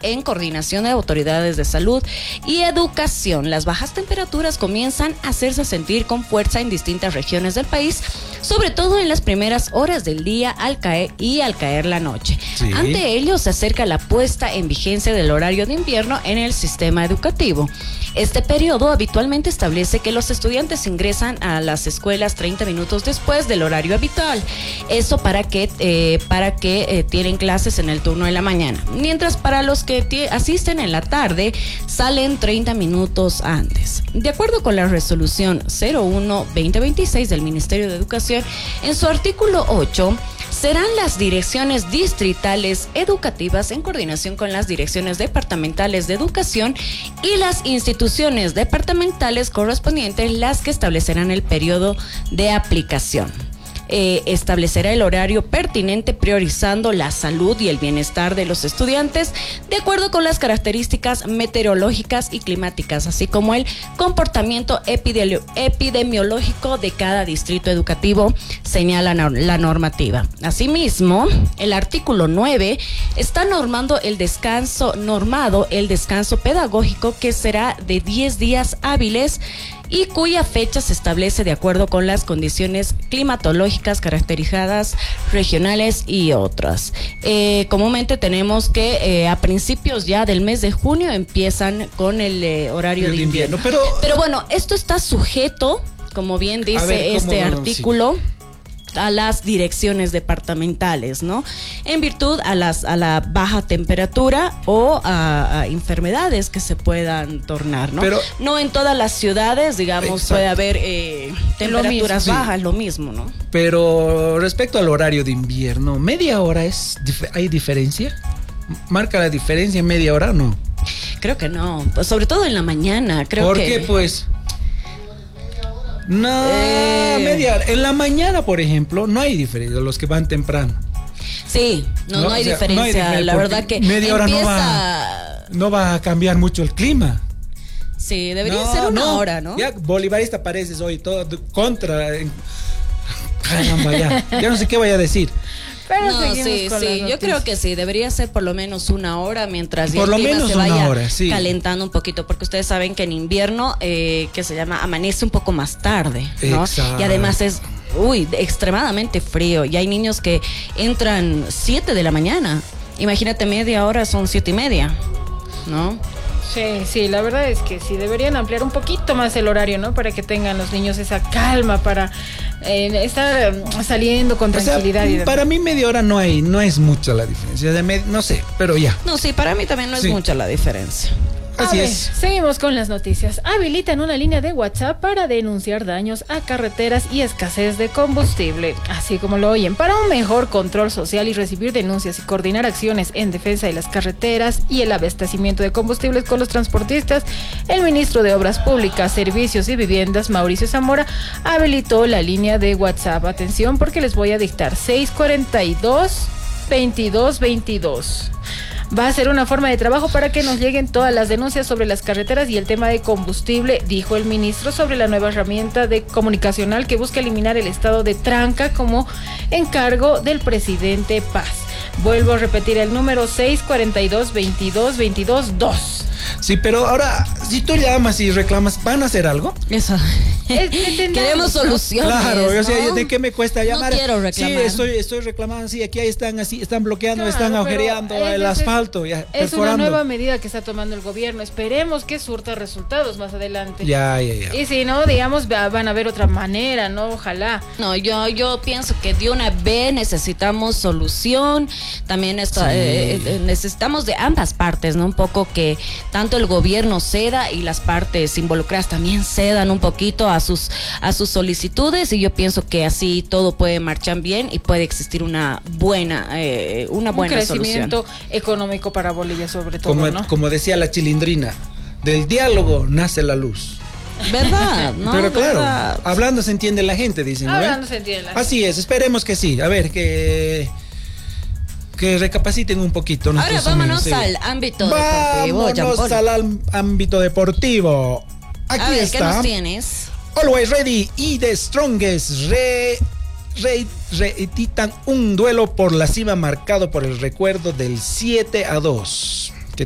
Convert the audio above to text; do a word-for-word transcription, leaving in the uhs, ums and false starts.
en coordinación de autoridades de salud y educación. Las bajas temperaturas comienzan a hacerse sentir con fuerza en distintas regiones del país, sobre todo en las primeras horas del día al caer y al caer la noche. Sí. Ante ello se acerca la puesta en vigencia del horario de invierno en el sistema educativo. Este periodo habitualmente establece que los estudiantes ingresan a las escuelas treinta minutos después del horario habitual. Eso para que, eh, para que eh, tienen clases en el turno de la mañana. Mientras para los que t- asisten en la tarde, salen treinta minutos antes. De acuerdo con la resolución cero uno guión veinte veintiséis del Ministerio de Educación, en su artículo ocho, serán las direcciones distritales educativas en coordinación con las direcciones departamentales de educación y las instituciones departamentales correspondientes las que establecerán el periodo de aplicación. Eh, establecerá el horario pertinente priorizando la salud y el bienestar de los estudiantes de acuerdo con las características meteorológicas y climáticas, así como el comportamiento epidemi- epidemiológico de cada distrito educativo, señala la normativa. Asimismo, el artículo nueve está normando el descanso, normado el descanso pedagógico que será de diez días hábiles y cuya fecha se establece de acuerdo con las condiciones climatológicas, caracterizadas regionales y otras. Eh, comúnmente tenemos que eh, a principios ya del mes de junio empiezan con el eh, horario el de invierno. invierno. Pero, pero bueno, esto está sujeto, como bien dice ver, este no, artículo, sí. a las direcciones departamentales, ¿no? En virtud a las a la baja temperatura o a, a enfermedades que se puedan tornar, ¿no? Pero, no en todas las ciudades, digamos, exacto. puede haber eh, temperaturas lo mismo, bajas, sí. lo mismo, ¿no? Pero respecto al horario de invierno, ¿media hora es hay diferencia? ¿Marca la diferencia en media hora o no? Creo que no, pues sobre todo en la mañana, creo ¿Por que... qué, pues? No, eh, media. En la mañana, por ejemplo, no hay diferencia, los que van temprano. Sí, no, no, no, hay, o sea, diferencia, no hay diferencia. La verdad que media hora empieza... no va, no va a cambiar mucho el clima. Sí, debería no, ser una no. hora, ¿no? Ya bolivarista pareces hoy, todo contra. Caramba, ya. Ya no sé qué voy a decir. Pero no, sí, sí, yo creo que sí, debería ser por lo menos una hora mientras por el clima menos se vaya hora, sí. calentando un poquito, porque ustedes saben que en invierno, eh, que se llama, amanece un poco más tarde, ¿no? Exacto. Y además es, uy, extremadamente frío, y hay niños que entran siete de la mañana, imagínate media hora son siete y media, ¿no? Sí, sí, la verdad es que sí, deberían ampliar un poquito más el horario, ¿no? Para que tengan los niños esa calma para eh, estar um, saliendo con tranquilidad. O sea, y para mí media hora no hay, no es mucha la diferencia, de med- no sé, pero ya. No, sí, para mí también no es sí. mucha la diferencia. Así a ver, es. Seguimos con las noticias. Habilitan una línea de WhatsApp para denunciar daños a carreteras y escasez de combustible. Así como lo oyen, para un mejor control social y recibir denuncias y coordinar acciones en defensa de las carreteras y el abastecimiento de combustibles con los transportistas, el ministro de Obras Públicas, Servicios y Viviendas, Mauricio Zamora, habilitó la línea de WhatsApp. Atención, porque les voy a dictar seis cuarenta y dos, veintidós veintidós. Va a ser una forma de trabajo para que nos lleguen todas las denuncias sobre las carreteras y el tema de combustible, dijo el ministro sobre la nueva herramienta de comunicacional que busca eliminar el estado de tranca como encargo del presidente Paz. Vuelvo a repetir el número seis cuarenta y dos, veintidós veintidós dos. Sí, pero ahora, si tú llamas y reclamas, ¿van a hacer algo? Eso. Queremos soluciones. Claro, ¿no? o sea, ¿de qué me cuesta llamar? No quiero reclamar. Sí, estoy, estoy reclamando, sí, aquí están así, están bloqueando, claro, están agujereando el es, asfalto. Ya, es una nueva medida que está tomando el gobierno. Esperemos que surta resultados más adelante. Ya, ya, ya. Y si no, digamos, van a ver otra manera, ¿no? Ojalá. No, yo, yo pienso que de una vez necesitamos solución. También esto, sí. eh, necesitamos de ambas partes, ¿no? Un poco que tanto el gobierno ceda y las partes involucradas también cedan un poquito a sus a sus solicitudes, y yo pienso que así todo puede marchar bien y puede existir una buena eh, una buena solución. Un crecimiento solución. económico para Bolivia sobre todo, como, ¿no? Como decía la Chilindrina, del diálogo nace la luz. ¿Verdad? ¿No? Pero claro, ¿verdad? Hablando se entiende la gente, dicen, ¿no? Hablando se entiende la gente. Así es, esperemos que sí. A ver, que que recapaciten un poquito. Ahora vámonos amigos, al sí. ámbito deportivo. Vámonos al am- ámbito deportivo. Aquí a ver, está. ¿qué nos tienes? Always Ready y The Strongest re, re, reeditan un duelo por la cima marcado por el recuerdo del siete a dos.